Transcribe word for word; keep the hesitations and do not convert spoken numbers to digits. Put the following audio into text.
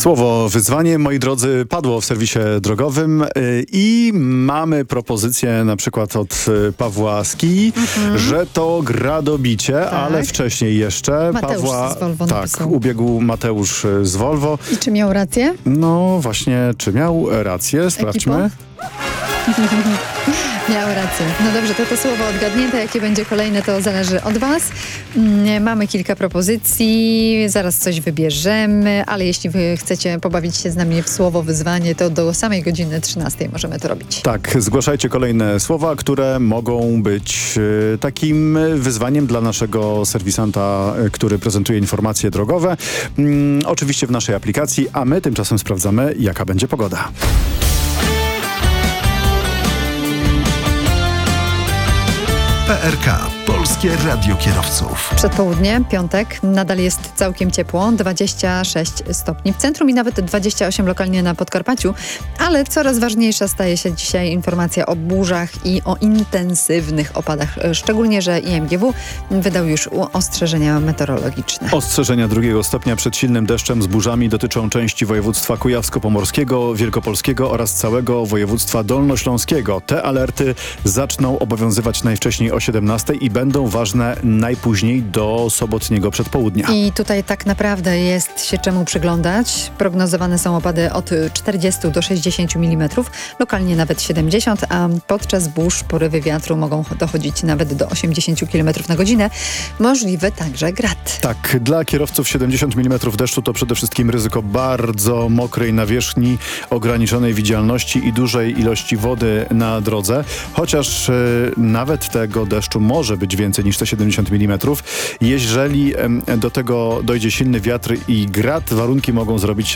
Słowo wyzwanie, moi drodzy, padło w serwisie drogowym i mamy propozycję na przykład od Pawła z Kii, mhm. że to gradobicie, tak. ale wcześniej jeszcze Mateusz Pawła z Volvo tak, napisał. ubiegł Mateusz z Volvo. I czy miał rację? No właśnie, czy miał rację? Sprawdźmy. Miał rację. No dobrze, to to słowo odgadnięte. Jakie będzie kolejne, to zależy od was. Mm, mamy kilka propozycji, zaraz coś wybierzemy, ale jeśli wy chcecie pobawić się z nami w słowo wyzwanie, to do samej godziny trzynastej możemy to robić. Tak, zgłaszajcie kolejne słowa, które mogą być y, takim wyzwaniem dla naszego serwisanta, y, który prezentuje informacje drogowe. Mm, oczywiście w naszej aplikacji, a my tymczasem sprawdzamy, jaka będzie pogoda. P R K. Polskie Radio Kierowców. Przedpołudnie, piątek, nadal jest całkiem ciepło, dwadzieścia sześć stopni w centrum i nawet dwadzieścia osiem lokalnie na Podkarpaciu, ale coraz ważniejsza staje się dzisiaj informacja o burzach i o intensywnych opadach, szczególnie, że I M G W wydał już ostrzeżenia meteorologiczne. Ostrzeżenia drugiego stopnia przed silnym deszczem z burzami dotyczą części województwa kujawsko-pomorskiego, wielkopolskiego oraz całego województwa dolnośląskiego. Te alerty zaczną obowiązywać najwcześniej o siedemnastej i będą ważne najpóźniej do sobotniego przedpołudnia. I tutaj tak naprawdę jest się czemu przyglądać. Prognozowane są opady od czterdziestu do sześćdziesięciu milimetrów, lokalnie nawet siedemdziesiąt, a podczas burz porywy wiatru mogą dochodzić nawet do osiemdziesięciu kilometrów na godzinę. Możliwy także grad. Tak, dla kierowców siedemdziesiąt milimetrów deszczu to przede wszystkim ryzyko bardzo mokrej nawierzchni, ograniczonej widzialności i dużej ilości wody na drodze, chociaż yy, nawet tego deszczu może być więcej niż te siedemdziesiąt milimetrów. Jeżeli do tego dojdzie silny wiatr i grad, warunki mogą zrobić się